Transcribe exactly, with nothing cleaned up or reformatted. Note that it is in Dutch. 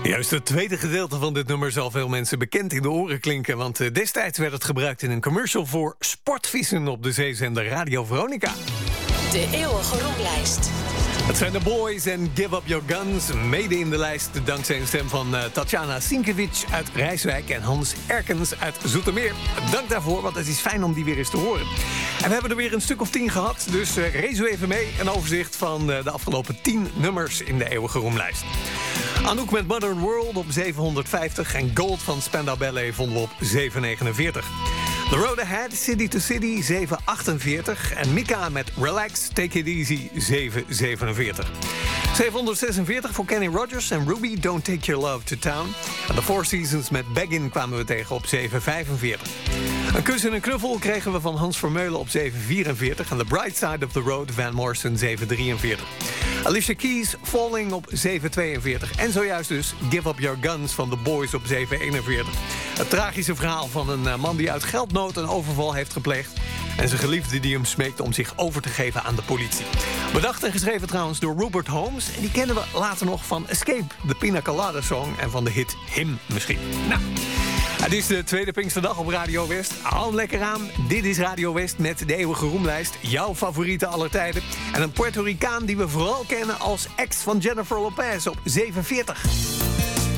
Juist het tweede gedeelte van dit nummer zal veel mensen bekend in de oren klinken, want uh, destijds werd het gebruikt in een commercial voor sportvissen op de zeezender Radio Veronica. De eeuwige roemlijst. Het zijn de Boys en Give Up Your Guns, mede in de lijst dankzij een stem van uh, Tatjana Sinkiewicz uit Rijswijk en Hans Erkens uit Zoetermeer. Dank daarvoor, want het is fijn om die weer eens te horen. En we hebben er weer een stuk of tien gehad, dus uh, race u even mee. Een overzicht van uh, de afgelopen tien nummers in de eeuwige roemlijst. Anouk met Modern World op zevenhonderdvijftig en Gold van Spandau Ballet vonden we op zevenhonderdnegenenveertig. The Road Ahead, City to City, zeven achtenveertig. En Mika met Relax, Take It Easy, zeven zevenenveertig. zevenhonderdzesenveertig voor Kenny Rogers en Ruby, Don't Take Your Love to Town. En The Four Seasons met Beggin kwamen we tegen op zeven vijfenveertig. Een kus en een knuffel kregen we van Hans Vermeulen op zeven vierenveertig. En The Bright Side of the Road, Van Morrison, zeven drieënveertig. Alicia Keys, Falling op zeven tweeënveertig. En zojuist dus Give Up Your Guns van The Boys op zeven eenenveertig. Het tragische verhaal van een man die uit geldnood een overval heeft gepleegd. En zijn geliefde die hem smeekte om zich over te geven aan de politie. Bedacht en geschreven trouwens door Rupert Holmes. En die kennen we later nog van Escape, de Pina Colada Song. En van de hit Him misschien. Nou, het is de tweede Pinksterdag op Radio West. Hou hem lekker aan. Dit is Radio West met de eeuwige roemlijst. Jouw favoriete aller tijden. En een Puerto Ricaan die we vooral kennen als ex van Jennifer Lopez op zeven veertig.